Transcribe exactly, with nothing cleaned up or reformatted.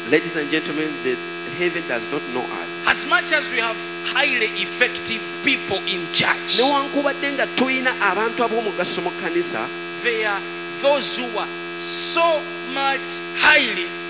Ladies and gentlemen, the heaven does not know us. As much as we have highly effective people in church, Newankubadde nga tulina abantu ab'omugaso mu kkanisa, there are those who are so much highly